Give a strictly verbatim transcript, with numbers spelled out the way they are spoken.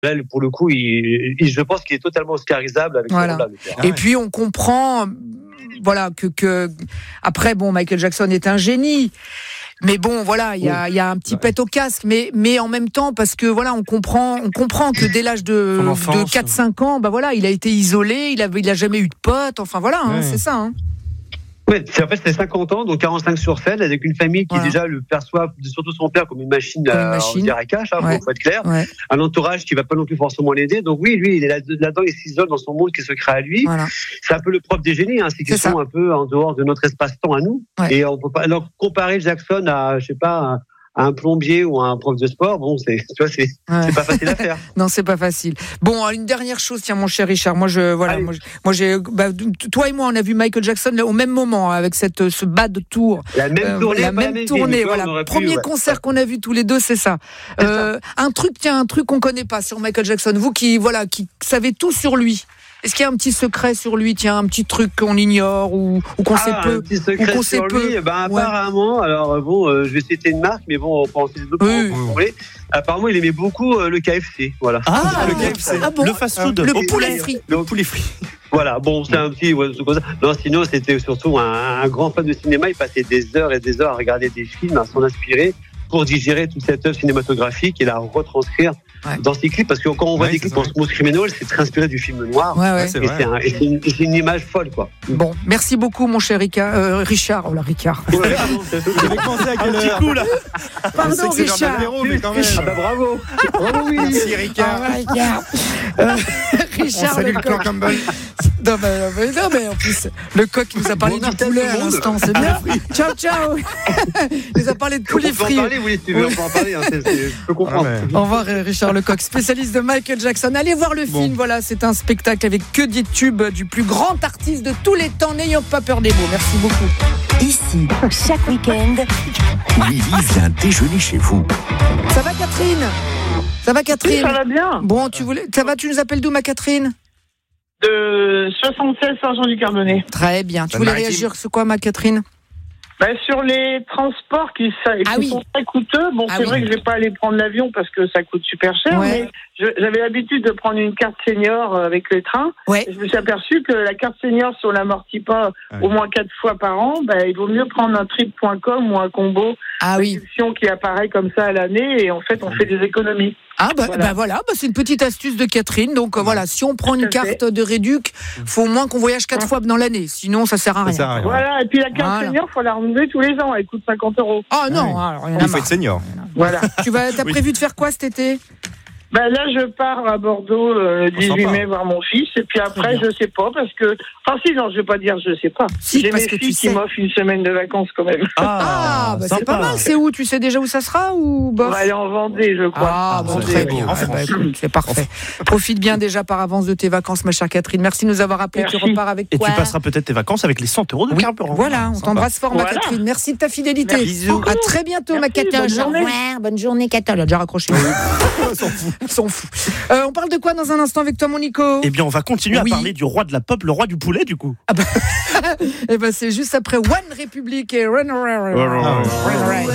Là, pour le coup, il, il, je pense qu'il est totalement oscarisable avec voilà. ce rôle-là. Et ouais. puis, on comprend, voilà, que, que, après, bon, Michael Jackson est un génie. Mais bon, voilà, il y a, il y a un petit pet au casque, mais, mais en même temps, parce que voilà, on comprend, on comprend que dès l'âge de, de quatre cinq ans, bah voilà, il a été isolé, il a, il a jamais eu de potes, enfin voilà, hein, ouais. c'est ça, hein. Ouais, c'est, en fait, c'est cinquante ans, donc quarante-cinq sur sept, avec une famille qui voilà. déjà le perçoit, surtout son père, comme une machine, comme une machine. à, à cash, hein, ouais. faut être clair. Ouais. Un entourage qui va pas non plus forcément l'aider. Donc oui, lui, il est là, là-dedans, il s'isole dans son monde qui se crée à lui. Voilà. C'est un peu le propre des génies, hein, c'est qu'ils sont un peu en dehors de notre espace-temps à nous. Ouais. Et on peut pas, alors, comparer Jackson à, je sais pas, un, à un plombier ou à un prof de sport, bon, c'est, tu vois, c'est, ouais. c'est pas facile à faire. Non, c'est pas facile. Bon, une dernière chose, tiens, mon cher Richard, moi, je, voilà, moi, moi, j'ai, bah, toi et moi, on a vu Michael Jackson là, au même moment, avec cette, ce bad tour. La même euh, tournée, la même tournée, voilà. Premier pu, ouais. concert qu'on a vu tous les deux, c'est ça. C'est euh, ça. Un truc, tiens, un truc qu'on connaît pas sur Michael Jackson. Vous qui, voilà, qui savez tout sur lui. Est-ce qu'il y a un petit secret sur lui, tiens, un petit truc qu'on ignore ou, ou qu'on ah, sait peu, un petit secret ou qu'on sur sait peu. Lui, ben, apparemment, ouais. alors bon, euh, je vais citer une marque, mais bon, on peut en citer d'autres. Oui. Oui. Apparemment, il aimait beaucoup euh, le K F C, voilà. Ah, ah le K F C, ah bon le fast-food, le poulet frit, le poulet frit. Voilà, bon, c'est un petit, ouais, c'est comme ça. Non, sinon, c'était surtout un, un grand fan de cinéma. Il passait des heures et des heures à regarder des films, à s'en inspirer pour digérer toute cette œuvre cinématographique et la retranscrire ouais. dans ses clips, parce que quand on voit ouais, des clips pour Smooth Criminal, c'est très inspiré du film noir. Ouais, ouais. Et, c'est, c'est, un, et c'est, une, c'est une image folle, quoi. Bon, merci beaucoup, mon cher Ricard, euh, Richard. Oh là, Ricard. Ouais, j'avais pensé à quel petit coup là. Pardon, Richard. Mais quand même. Ah bah bravo. Bravo, oui. Merci, Ricard. Oh, Ricard. euh, Richard, salut le coq Campbell. Non mais, non mais en plus le coq il nous a parlé bon, du poulet à l'instant, c'est bien. Ciao ciao. Il nous a parlé de poulet frit. On peut en parler, oui, si tu veux, on peut en parler. Hein, c'est, c'est, je peux comprendre. Ah ouais. Au revoir Richard Lecoq, spécialiste de Michael Jackson. Allez voir le film, bon. Voilà, c'est un spectacle avec que des tubes du plus grand artiste de tous les temps. N'ayons pas peur des mots. Merci beaucoup. Ici, chaque week-end, Lily vient déjeuner chez vous. Ça va Catherine ? Ça va Catherine ? Oui, ça va bien. Bon, tu voulais, ça va, tu nous appelles d'où ma Catherine ? De soixante-seize Saint-Jean-du-Carbonnet. Très bien. Tu voulais réagir sur quoi, ma Catherine ? Ben, sur les transports qui, ça, ah qui oui. sont très coûteux. Bon, ah c'est oui. vrai que je vais pas aller prendre l'avion parce que ça coûte super cher, ouais. mais je, j'avais l'habitude de prendre une carte senior avec les trains. Ouais. Et je me suis aperçu que la carte senior, si on l'amortit pas ouais. au moins quatre fois par an, ben, il vaut mieux prendre un trip point com ou un combo ah oui. qui apparaît comme ça à l'année et en fait, on fait des économies. Ah bah voilà, bah voilà bah c'est une petite astuce de Catherine. Donc euh, voilà, si on prend une carte de réduc, faut au moins qu'on voyage quatre fois dans l'année. Sinon, ça sert à rien. Ça sert à rien. Voilà, et puis la carte voilà. senior, faut la renouveler tous les ans. Elle coûte cinquante euros. Ah non, ouais. alors, il faut être senior. Voilà. Tu vas, t'as oui. prévu de faire quoi cet été ? Ben là, je pars à Bordeaux le euh, dix-huit mai voir mon fils. Et puis après, je sais pas, parce que... Enfin si, non, je vais pas dire je sais pas. Si, j'ai parce mes que filles tu qui sais. m'offrent une semaine de vacances quand même. Ah, ah bah c'est pas mal. C'est où ? Tu sais déjà où ça sera ou bof ? On va aller en Vendée, je crois. Ah, bon, très bien. Ah, bah, écoute, c'est parfait. Profite bien déjà par avance de tes vacances, ma chère Catherine. Merci de nous avoir appelé. Tu repars avec quoi ? Et tu passeras peut-être tes vacances avec les cent euros de oui. carburant. Voilà, on t'embrasse fort, ma voilà. Catherine. Merci de ta fidélité. Bisous. À très bientôt, ma Catherine. Bonne journée. Bonne journée, Catherine. Elle a déjà raccroché. On s'en fout. On s'en fout. Euh, on parle de quoi dans un instant avec toi, mon Nico ? Eh bien, on va continuer oui. à parler du roi de la pop, le roi du poulet, du coup. Ah bah, eh ben, c'est juste après One Republic et Run Around.